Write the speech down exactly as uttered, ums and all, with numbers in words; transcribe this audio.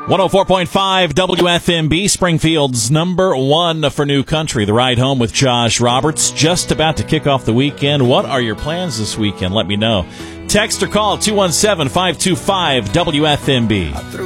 one oh four point five W F M B, Springfield's number one for new country. The Ride Home with Josh Roberts, just about to kick off the weekend. What are your plans this weekend? Let me know. Text or call two one seven, five two five, W F M B.